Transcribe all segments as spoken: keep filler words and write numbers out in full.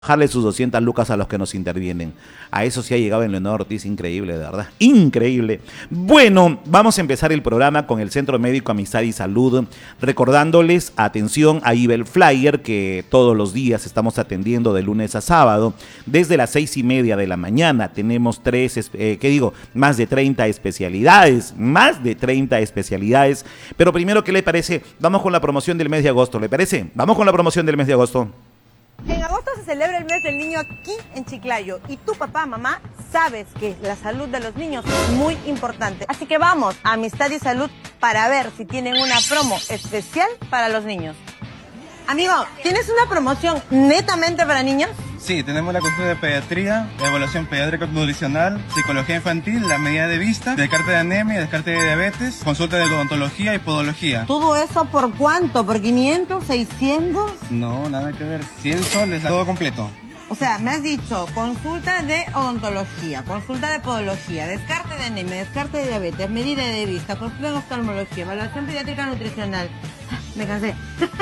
bajarle sus doscientas lucas a los que nos intervienen. A eso sí ha llegado en Leonardo Ortiz, increíble, de verdad, increíble. Bueno, vamos a empezar el programa con el Centro Médico Amistad y Salud, recordándoles, atención, a Ibel Flyer, que todos los días estamos atendiendo de lunes a sábado, desde las seis y media de la mañana. Tenemos tres, eh, ¿qué digo? Más de treinta especialidades, más de treinta especialidades. Pero primero, ¿qué le parece? Vamos con la promoción del mes de agosto, ¿le parece? Vamos con la promoción del mes de agosto. En agosto se celebra el mes del niño aquí en Chiclayo y tu papá, mamá, sabes que la salud de los niños es muy importante. Así que vamos a Amistad y Salud para ver si tienen una promo especial para los niños. Amigo, ¿tienes una promoción netamente para niños? Sí, tenemos la consulta de pediatría, evaluación pediátrica nutricional, psicología infantil, la medida de vista, descarte de anemia, descarte de diabetes, consulta de odontología y podología. ¿Todo eso por cuánto? ¿Por quinientos, seiscientos? No, nada que ver. cien soles, todo completo. O sea, me has dicho consulta de odontología, consulta de podología, descarte de anemia, descarte de diabetes, medida de vista, consulta de oftalmología, evaluación pediátrica nutricional. Me cansé.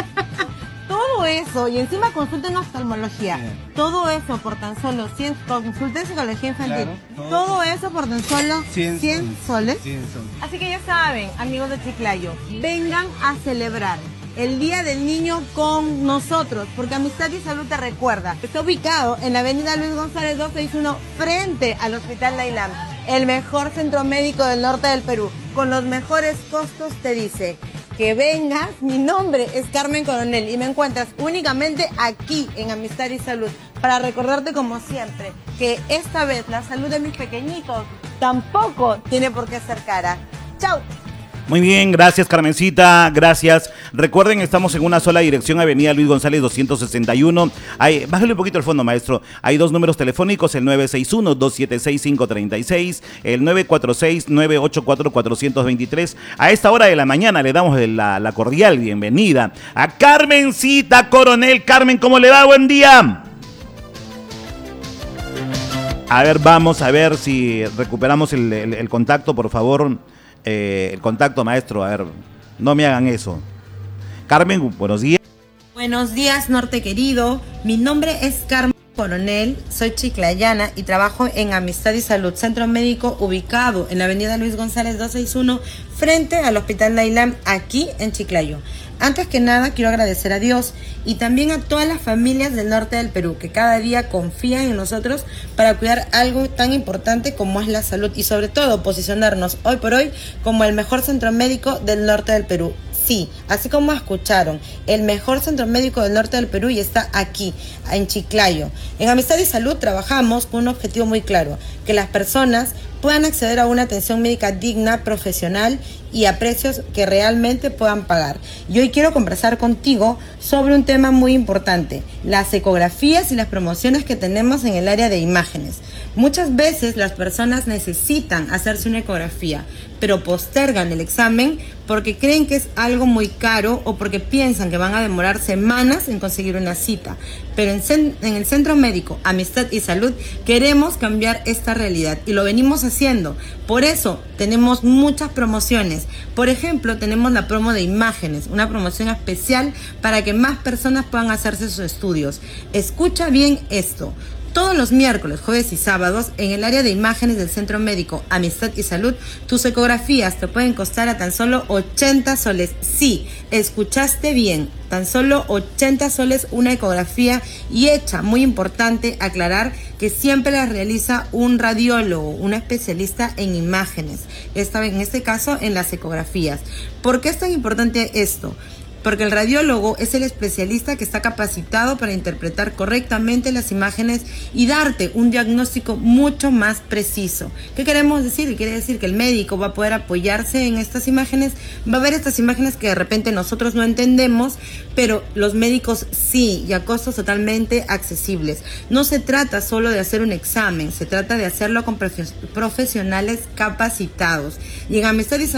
Todo eso, y encima consulta en oftalmología, sí. Todo eso por tan solo cien, consulta en psicología infantil, claro, todo, todo eso por tan solo cien, cien soles. cien soles. Así que ya saben, amigos de Chiclayo, vengan a celebrar el Día del Niño con nosotros, porque Amistad y Salud te recuerda. Está ubicado en la avenida Luis González doscientos sesenta y uno, frente al Hospital Nailam, el mejor centro médico del norte del Perú, con los mejores costos. Te dice que vengas, mi nombre es Carmen Coronel y me encuentras únicamente aquí en Amistad y Salud para recordarte como siempre que esta vez la salud de mis pequeñitos tampoco tiene por qué ser cara. ¡Chao! Muy bien, gracias Carmencita, gracias. Recuerden, estamos en una sola dirección, avenida Luis González doscientos sesenta y uno. Hay, bájale un poquito el fondo, maestro. Hay dos números telefónicos, el nueve seis uno, dos siete seis, cinco tres seis, el nueve cuatro seis, nueve ocho cuatro, cuatro dos tres. A esta hora de la mañana le damos la, la cordial bienvenida a Carmencita Coronel. Carmen, ¿cómo le va? Buen día. A ver, vamos a ver si recuperamos el, el, el contacto, por favor. Eh, el contacto, maestro, a ver, no me hagan eso. Carmen, buenos días. Buenos días, norte querido. Mi nombre es Carmen Coronel, soy chiclayana y trabajo en Amistad y Salud, centro médico ubicado en la avenida Luis González doscientos sesenta y uno, frente al Hospital Nailam, aquí en Chiclayo. Antes que nada, quiero agradecer a Dios y también a todas las familias del norte del Perú que cada día confían en nosotros para cuidar algo tan importante como es la salud y sobre todo posicionarnos hoy por hoy como el mejor centro médico del norte del Perú. Sí, así como escucharon, el mejor centro médico del norte del Perú y está aquí, en Chiclayo. En Amistad y Salud trabajamos con un objetivo muy claro, que las personas puedan acceder a una atención médica digna, profesional y a precios que realmente puedan pagar. Y hoy quiero conversar contigo sobre un tema muy importante, las ecografías y las promociones que tenemos en el área de imágenes. Muchas veces las personas necesitan hacerse una ecografía, pero postergan el examen porque creen que es algo muy caro o porque piensan que van a demorar semanas en conseguir una cita. Pero en, en el Centro Médico Amistad y Salud queremos cambiar esta realidad y lo venimos haciendo. Por eso tenemos muchas promociones. Por ejemplo, tenemos la promo de imágenes, una promoción especial para que más personas puedan hacerse sus estudios. Escucha bien esto. Todos los miércoles, jueves y sábados, en el área de imágenes del Centro Médico Amistad y Salud, tus ecografías te pueden costar a tan solo ochenta soles. Sí, escuchaste bien, tan solo ochenta soles una ecografía y hecha, muy importante aclarar que siempre la realiza un radiólogo, un especialista en imágenes, esta vez en este caso en las ecografías. ¿Por qué es tan importante esto? Porque el radiólogo es el especialista que está capacitado para interpretar correctamente las imágenes y darte un diagnóstico mucho más preciso. ¿Qué queremos decir? Quiere decir que el médico va a poder apoyarse en estas imágenes, va a ver estas imágenes que de repente nosotros no entendemos, pero los médicos sí, y a costos totalmente accesibles. No se trata solo de hacer un examen, se trata de hacerlo con profesionales capacitados. Y en Amistad y Salud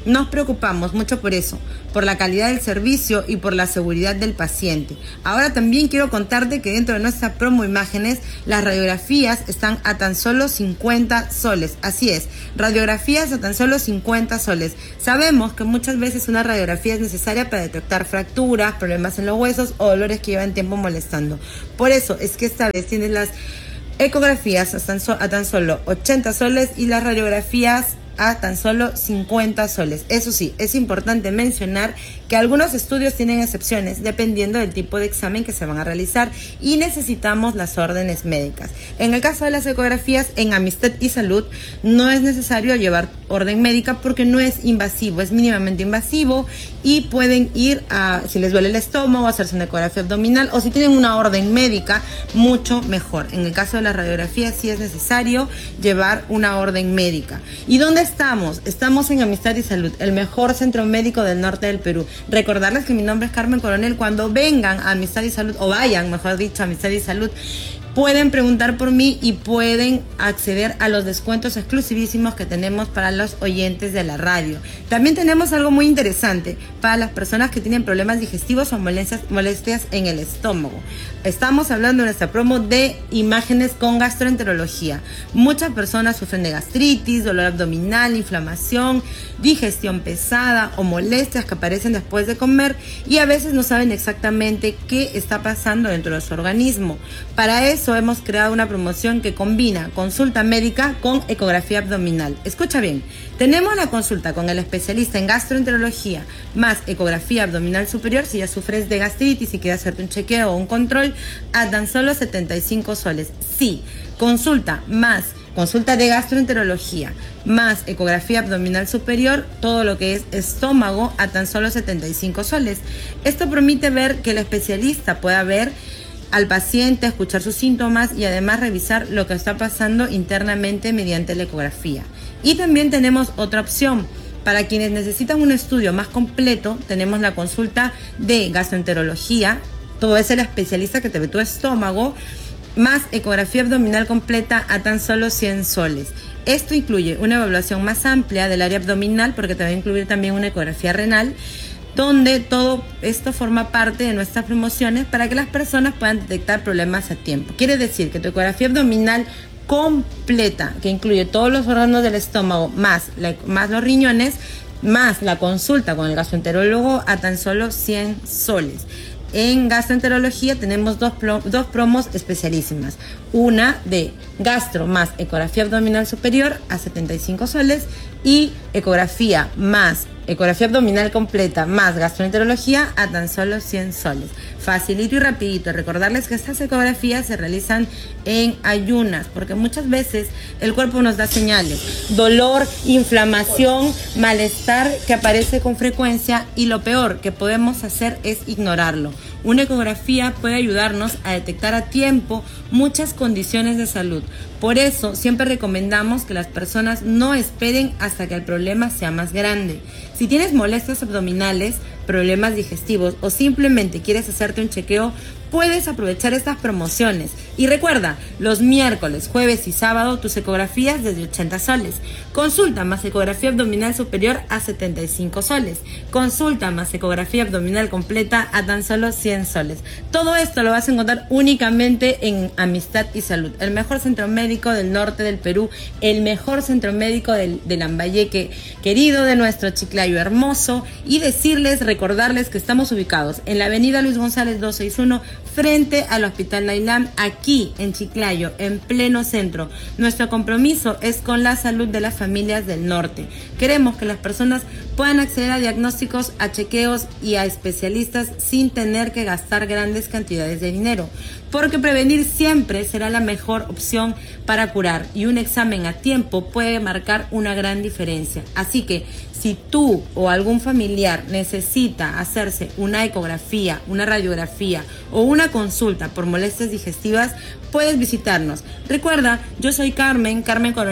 Nos preocupamos mucho por eso, por la calidad del servicio y por la seguridad del paciente. Ahora también quiero contarte que dentro de nuestra promo imágenes, las radiografías están a tan solo cincuenta soles. Así es, radiografías a tan solo cincuenta soles. Sabemos que muchas veces una radiografía es necesaria para detectar fracturas, problemas en los huesos o dolores que llevan tiempo molestando. Por eso es que esta vez tienes las ecografías a tan, so- a tan solo ochenta soles y las radiografías a tan solo cincuenta soles. Eso sí, es importante mencionar que algunos estudios tienen excepciones dependiendo del tipo de examen que se van a realizar y necesitamos las órdenes médicas. En el caso de las ecografías, en Amistad y Salud no es necesario llevar orden médica porque no es invasivo, es mínimamente invasivo y pueden ir a, si les duele el estómago, hacerse una ecografía abdominal o si tienen una orden médica, mucho mejor. En el caso de las radiografías sí es necesario llevar una orden médica. ¿Y dónde estamos? Estamos en Amistad y Salud, el mejor centro médico del norte del Perú. Recordarles que mi nombre es Carmen Coronel. Cuando vengan a Amistad y Salud, o vayan, mejor dicho, a Amistad y Salud, pueden preguntar por mí y pueden acceder a los descuentos exclusivísimos que tenemos para los oyentes de la radio. También tenemos algo muy interesante para las personas que tienen problemas digestivos o molestias, molestias en el estómago. Estamos hablando en nuestra promo de imágenes con gastroenterología. Muchas personas sufren de gastritis, dolor abdominal, inflamación, digestión pesada o molestias que aparecen después de comer y a veces no saben exactamente qué está pasando dentro de su organismo. Para eso hemos creado una promoción que combina consulta médica con ecografía abdominal. Escucha bien, tenemos la consulta con el especialista en gastroenterología más ecografía abdominal superior si ya sufres de gastritis y quieres hacerte un chequeo o un control a tan solo setenta y cinco soles. Sí, consulta más consulta de gastroenterología más ecografía abdominal superior, todo lo que es estómago a tan solo setenta y cinco soles. Esto permite ver que el especialista pueda ver al paciente, escuchar sus síntomas y además revisar lo que está pasando internamente mediante la ecografía. Y también tenemos otra opción. Para quienes necesitan un estudio más completo, tenemos la consulta de gastroenterología. Todo es el especialista que te ve tu estómago, más ecografía abdominal completa a tan solo cien soles. Esto incluye una evaluación más amplia del área abdominal porque te va a incluir también una ecografía renal, donde todo esto forma parte de nuestras promociones para que las personas puedan detectar problemas a tiempo. Quiere decir que tu ecografía abdominal completa, que incluye todos los órganos del estómago, más, la, más los riñones, más la consulta con el gastroenterólogo a tan solo cien soles. En gastroenterología tenemos dos, dos promos especialísimas. Una de gastro más ecografía abdominal superior a setenta y cinco soles y ecografía más ecografía abdominal completa más gastroenterología a tan solo cien soles. Facilito y rapidito. Recordarles que estas ecografías se realizan en ayunas porque muchas veces el cuerpo nos da señales. Dolor, inflamación, malestar que aparece con frecuencia y lo peor que podemos hacer es ignorarlo. Una ecografía puede ayudarnos a detectar a tiempo muchas condiciones de salud. Por eso siempre recomendamos que las personas no esperen hasta que el problema sea más grande. Si tienes molestias abdominales, problemas digestivos o simplemente quieres hacerte un chequeo, puedes aprovechar estas promociones. Y recuerda, los miércoles, jueves y sábado tus ecografías desde ochenta soles. Consulta más ecografía abdominal superior a setenta y cinco soles. Consulta más ecografía abdominal completa a tan solo cien soles. Todo esto lo vas a encontrar únicamente en Amistad y Salud, el mejor centro médico del norte del Perú, el mejor centro médico del, del Lambayeque querido, de nuestro Chiclayo hermoso, y decirles, recordarles que estamos ubicados en la avenida Luis González doscientos sesenta y uno frente al Hospital Nailam, aquí en Chiclayo, en pleno centro. Nuestro compromiso es con la salud de las familias del norte. Queremos que las personas puedan acceder a diagnósticos, a chequeos y a especialistas sin tener que gastar grandes cantidades de dinero, porque prevenir siempre será la mejor opción para curar y un examen a tiempo puede marcar una gran diferencia. Así que si tú o algún familiar necesita hacerse una ecografía, una radiografía o una consulta por molestias digestivas, puedes visitarnos. Recuerda, yo soy Carmen, Carmen Coronel.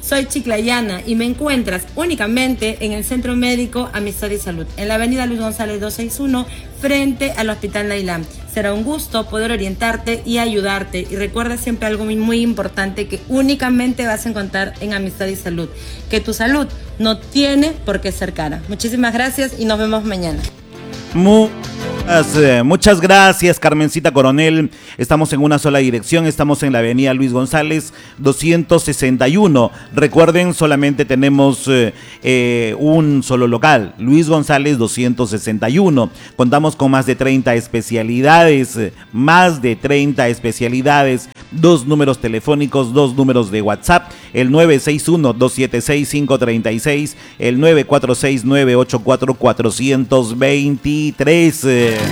Soy Chiclayana y me encuentras únicamente en el Centro Médico Amistad y Salud, en la avenida Luis González doscientos sesenta y uno, frente al Hospital Nailán. Será un gusto poder orientarte y ayudarte. Y recuerda siempre algo muy, muy importante que únicamente vas a encontrar en Amistad y Salud, que tu salud no tiene por qué ser cara. Muchísimas gracias y nos vemos mañana. Muchas, eh, muchas gracias, Carmencita Coronel. Estamos en una sola dirección, estamos en la avenida Luis González doscientos sesenta y uno. Recuerden, solamente tenemos eh, eh, un solo local, Luis González doscientos sesenta y uno. Contamos con más de treinta especialidades, eh, más de treinta especialidades, dos números telefónicos, dos números de WhatsApp, el nueve seis uno, dos siete seis, cinco tres seis, el nueve cuatro seis, nueve ocho cuatro, cuatro dos tres.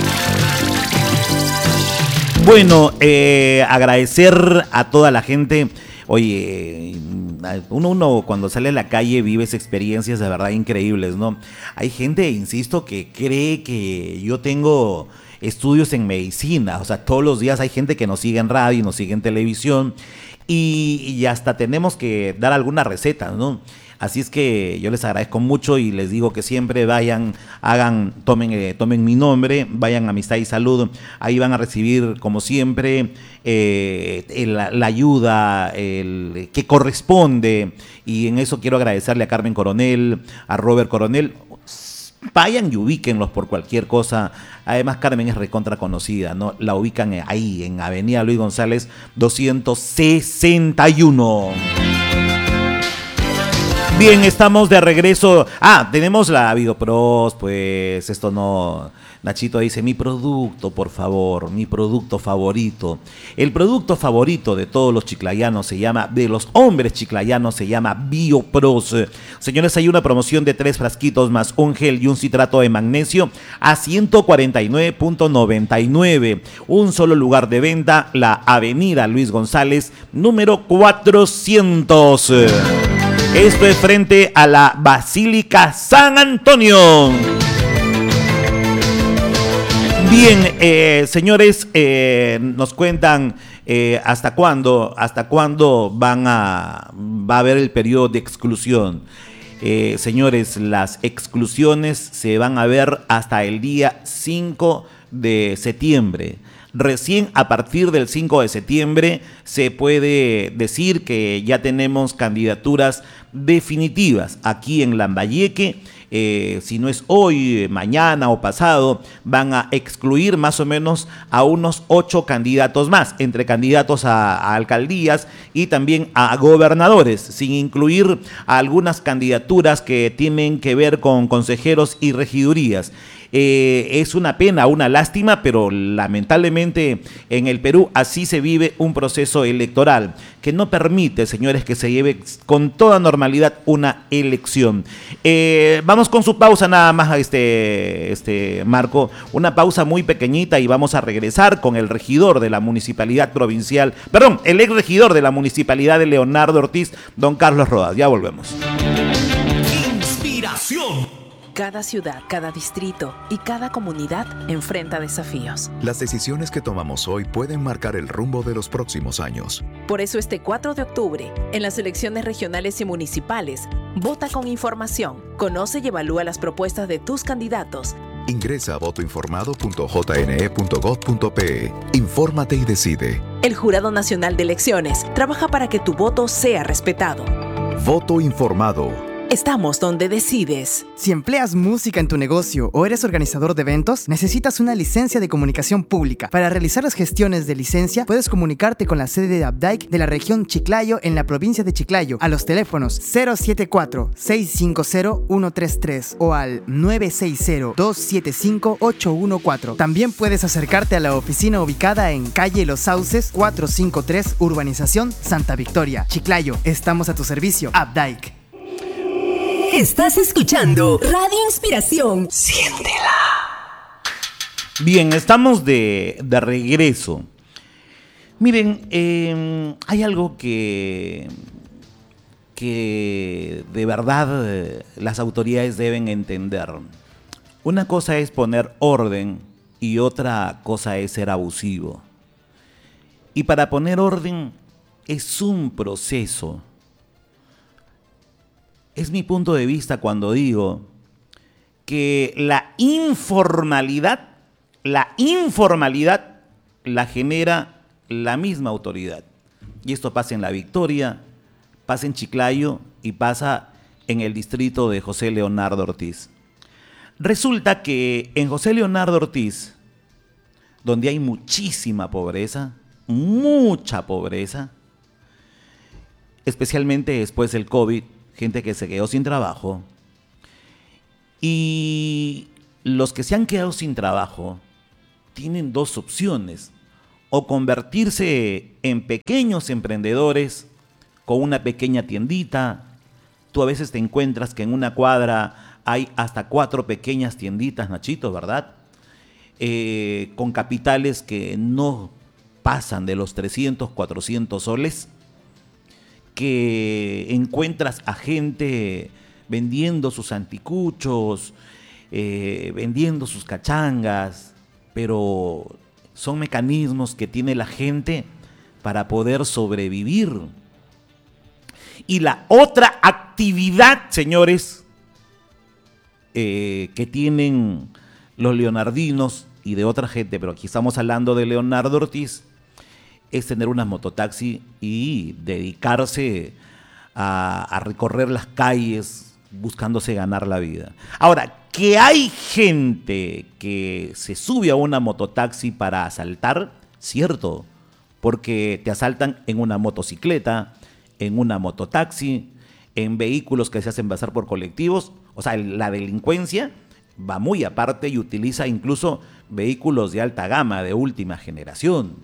Bueno, eh, agradecer a toda la gente. Oye, uno, uno cuando sale a la calle vive experiencias de verdad increíbles, ¿no? Hay gente, insisto, que cree que yo tengo estudios en medicina. O sea, todos los días hay gente que nos sigue en radio, nos sigue en televisión y, y hasta tenemos que dar algunas recetas, ¿no? Así es que yo les agradezco mucho y les digo que siempre vayan, hagan, tomen, eh, tomen mi nombre, vayan a Amistad y Salud. Ahí van a recibir, como siempre, eh, el, la ayuda el, que corresponde. Y en eso quiero agradecerle a Carmen Coronel, a Robert Coronel. Vayan y ubíquenlos por cualquier cosa. Además, Carmen es recontra conocida, ¿no? La ubican ahí, en Avenida Luis González doscientos sesenta y uno. Bien, estamos de regreso. Ah, tenemos la Videopros, pues esto no... Nachito dice, mi producto, por favor, mi producto favorito. El producto favorito de todos los chiclayanos se llama, de los hombres chiclayanos se llama Biopros. Señores, hay una promoción de tres frasquitos más un gel y un citrato de magnesio a ciento cuarenta y nueve punto noventa y nueve. Un solo lugar de venta, la avenida Luis González, número cuatrocientos. Esto es frente a la Basílica San Antonio. Bien, eh, señores, eh, nos cuentan eh, hasta cuándo, hasta cuándo van a, va a haber el periodo de exclusión. Eh, señores, las exclusiones se van a ver hasta el día cinco de septiembre. Recién a partir del cinco de septiembre se puede decir que ya tenemos candidaturas definitivas aquí en Lambayeque. Eh, si no es hoy, mañana o pasado, van a excluir más o menos a unos ocho candidatos más, entre candidatos a, a alcaldías y también a gobernadores, sin incluir a algunas candidaturas que tienen que ver con consejeros y regidurías. Eh, es una pena, una lástima, pero lamentablemente en el Perú así se vive un proceso electoral que no permite, señores, que se lleve con toda normalidad una elección. Eh, vamos con su pausa nada más, este, este Marco, una pausa muy pequeñita y vamos a regresar con el regidor de la municipalidad provincial, perdón, el ex regidor de la municipalidad de Leonardo Ortiz, don Carlos Rodas. Ya volvemos. Inspiración. Cada ciudad, cada distrito y cada comunidad enfrenta desafíos. Las decisiones que tomamos hoy pueden marcar el rumbo de los próximos años. Por eso este cuatro de octubre, en las elecciones regionales y municipales, vota con información, conoce y evalúa las propuestas de tus candidatos. Ingresa a voto informado punto j n e punto gov punto p e. Infórmate y decide. El Jurado Nacional de Elecciones trabaja para que tu voto sea respetado. Voto informado. Estamos donde decides. Si empleas música en tu negocio o eres organizador de eventos, necesitas una licencia de comunicación pública. Para realizar las gestiones de licencia, puedes comunicarte con la sede de Abdaic de la región Chiclayo en la provincia de Chiclayo a los teléfonos cero siete cuatro, seis cinco cero, uno tres tres o al nueve seis cero, dos siete cinco, ocho uno cuatro. También puedes acercarte a la oficina ubicada en calle Los Sauces cuatrocientos cincuenta y tres, Urbanización Santa Victoria, Chiclayo. Estamos a tu servicio. Abdaic. Estás escuchando Radio Inspiración. Siéntela. Bien, estamos de, de regreso. Miren, eh, hay algo que, que de verdad eh, las autoridades deben entender. Una cosa es poner orden y otra cosa es ser abusivo. Y para poner orden es un proceso. es mi punto de vista cuando digo que la informalidad, la informalidad la genera la misma autoridad. Y esto pasa en La Victoria, pasa en Chiclayo y pasa en el distrito de José Leonardo Ortiz. Resulta que en José Leonardo Ortiz, donde hay muchísima pobreza, mucha pobreza, especialmente después del COVID, gente que se quedó sin trabajo, y los que se han quedado sin trabajo tienen dos opciones: o convertirse en pequeños emprendedores con una pequeña tiendita. Tú a veces te encuentras que en una cuadra hay hasta cuatro pequeñas tienditas, Nachito, ¿verdad? Eh, con capitales que no pasan de los trescientos, cuatrocientos soles, que encuentras a gente vendiendo sus anticuchos, eh, vendiendo sus cachangas, pero son mecanismos que tiene la gente para poder sobrevivir. Y la otra actividad, señores, eh, que tienen los leonardinos y de otra gente, pero aquí estamos hablando de Leonardo Ortiz, es tener una mototaxi y dedicarse a, a recorrer las calles buscándose ganar la vida. Ahora, que hay gente que se sube a una mototaxi para asaltar, cierto, porque te asaltan en una motocicleta, en una mototaxi, en vehículos que se hacen pasar por colectivos. O sea, la delincuencia va muy aparte y utiliza incluso vehículos de alta gama, de última generación.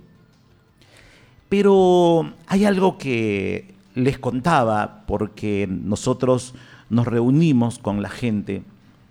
Pero hay algo que les contaba, porque nosotros nos reunimos con la gente.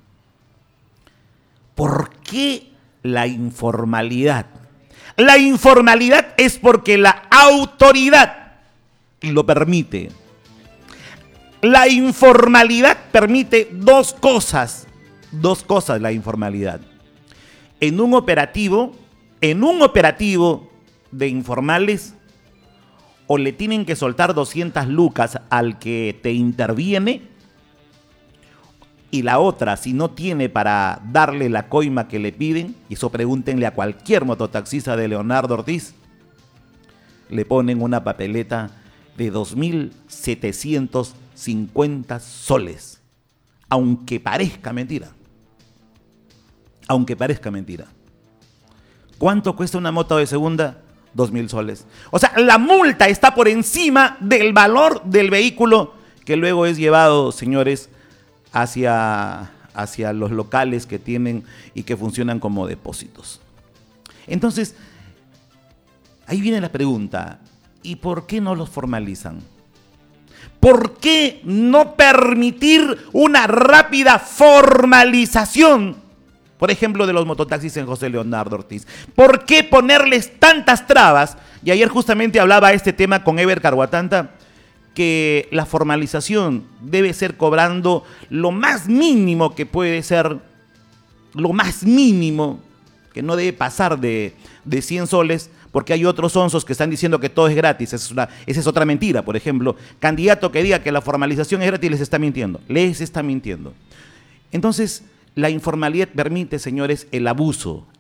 ¿Por qué la informalidad? La informalidad es porque la autoridad lo permite. La informalidad permite dos cosas, dos cosas la informalidad. En un operativo, en un operativo de informales, o le tienen que soltar doscientas lucas al que te interviene, y la otra, si no tiene para darle la coima que le piden, y eso pregúntenle a cualquier mototaxista de Leonardo Ortiz, le ponen una papeleta de dos mil setecientos cincuenta soles, aunque parezca mentira. Aunque parezca mentira. ¿Cuánto cuesta una moto de segunda? Dos mil soles. O sea, la multa está por encima del valor del vehículo que luego es llevado, señores, hacia, hacia los locales que tienen y que funcionan como depósitos. Entonces, ahí viene la pregunta: ¿y por qué no los formalizan? ¿Por qué no permitir una rápida formalización, por ejemplo, de los mototaxis en José Leonardo Ortiz? ¿Por qué ponerles tantas trabas? Y ayer justamente hablaba este tema con Ever Carguatanta, que la formalización debe ser cobrando lo más mínimo que puede ser, lo más mínimo, que no debe pasar de, de cien soles, porque hay otros onzos que están diciendo que todo es gratis. Esa es, una, esa es otra mentira. Por ejemplo, candidato que diga que la formalización es gratis les está mintiendo, les está mintiendo. Entonces, la informalidad permite, señores, el abuso,